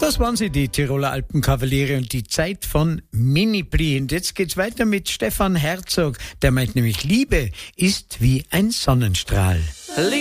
Das waren sie, die Tiroler Alpenkavaliere und die Zeit von Mini-Pli. Und jetzt geht's weiter mit Stefan Herzog. Der meint nämlich, Liebe ist wie ein Sonnenstrahl.